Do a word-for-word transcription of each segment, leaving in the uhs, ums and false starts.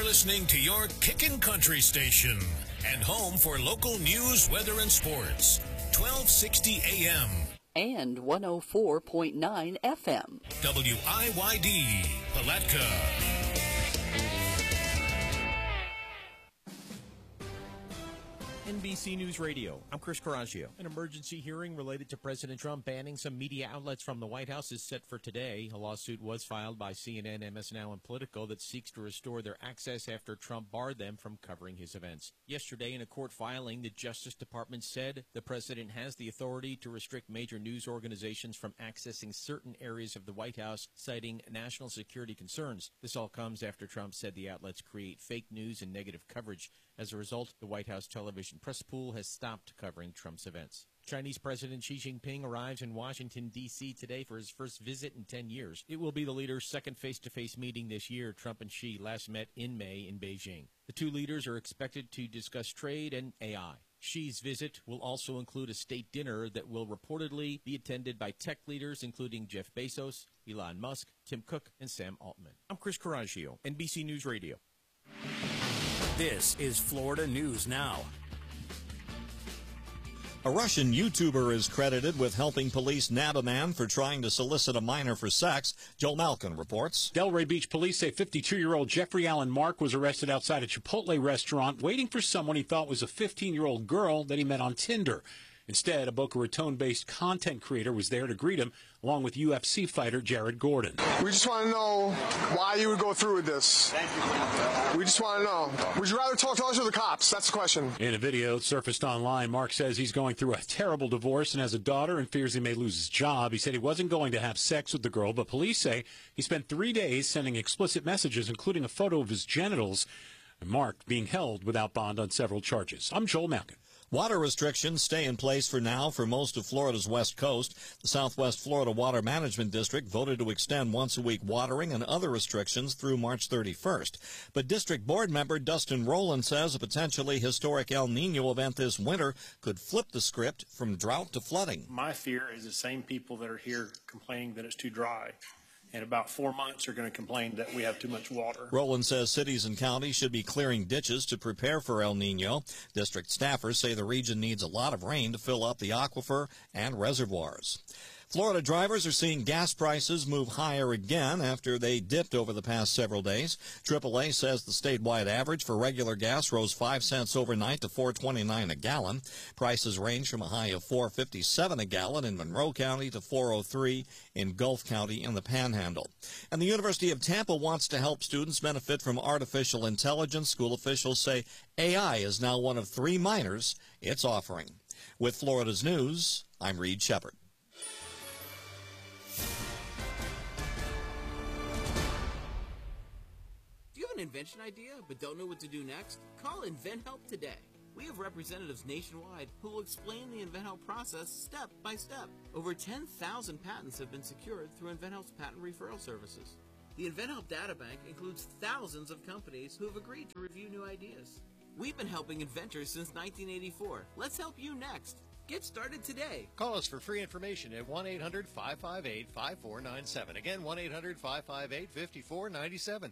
listening to your Kickin' Country station and home for local news, weather, and sports. twelve sixty A M. And one oh four point nine F M. W I Y D, Palatka. N B C News Radio, I'm Chris Coraggio. An emergency hearing related to President Trump banning some media outlets from the White House is set for today. A lawsuit was filed by C N N, M S N L, and Politico that seeks to restore their access after Trump barred them from covering his events. Yesterday, in a court filing, the Justice Department said the president has the authority to restrict major news organizations from accessing certain areas of the White House, citing national security concerns. This all comes after Trump said the outlets create fake news and negative coverage. As a result, the White House television press pool has stopped covering Trump's events. Chinese President Xi Jinping arrives in Washington, D C today for his first visit in ten years. It will be the leaders' second face-to-face meeting this year. Trump and Xi last met in May in Beijing. The two leaders are expected to discuss trade and A I. Xi's visit will also include a state dinner that will reportedly be attended by tech leaders including Jeff Bezos, Elon Musk, Tim Cook, and Sam Altman. I'm Chris Coraggio, N B C News Radio. This is Florida News Now. A Russian YouTuber is credited with helping police nab a man for trying to solicit a minor for sex. Joel Malkin reports. Delray Beach police say fifty-two-year-old Jeffrey Allen Mark was arrested outside a Chipotle restaurant waiting for someone he thought was a fifteen-year-old girl that he met on Tinder. Instead, a Boca Raton-based content creator was there to greet him, along with U F C fighter Jared Gordon. We just want to know why you would go through with this. We just want to know. Would you rather talk to us or the cops? That's the question. In a video surfaced online, Mark says he's going through a terrible divorce and has a daughter and fears he may lose his job. He said he wasn't going to have sex with the girl, but police say he spent three days sending explicit messages, including a photo of his genitals. And Mark being held without bond on several charges. I'm Joel Malkin. Water restrictions stay in place for now for most of Florida's west coast. The Southwest Florida Water Management District voted to extend once-a-week watering and other restrictions through March thirty-first. But District Board member Dustin Rowland says a potentially historic El Nino event this winter could flip the script from drought to flooding. My fear is the same people that are here complaining that it's too dry. In about four months, are going to complain that we have too much water. Rowland says cities and counties should be clearing ditches to prepare for El Nino. District staffers say the region needs a lot of rain to fill up the aquifer and reservoirs. Florida drivers are seeing gas prices move higher again after they dipped over the past several days. triple A says the statewide average for regular gas rose five cents overnight to four twenty-nine a gallon. Prices range from a high of four fifty-seven a gallon in Monroe County to four oh three in Gulf County in the Panhandle. And the University of Tampa wants to help students benefit from artificial intelligence. School officials say A I is now one of three minors it's offering. With Florida's News, I'm Reed Shepard. Invention idea but don't know what to do next? Call InventHelp today. We have representatives nationwide who will explain the InventHelp process step by step. Over ten thousand patents have been secured through InventHelp's patent referral services. The InventHelp databank includes thousands of companies who have agreed to review new ideas. We've been helping inventors since nineteen eighty-four. Let's help you next. Get started today. Call us for free information at one eight hundred, five five eight, five four nine seven. Again, one eight hundred, five five eight, five four nine seven.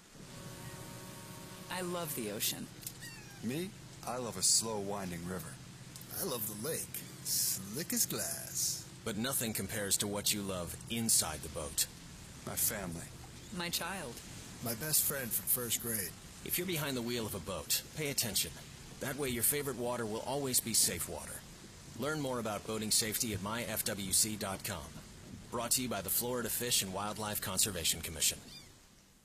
I love the ocean. Me? I love a slow winding river. I love the lake. Slick as glass. But nothing compares to what you love inside the boat. My family. My child. My best friend from first grade. If you're behind the wheel of a boat, pay attention. That way your favorite water will always be safe water. Learn more about boating safety at my f w c dot com. Brought to you by the Florida Fish and Wildlife Conservation Commission.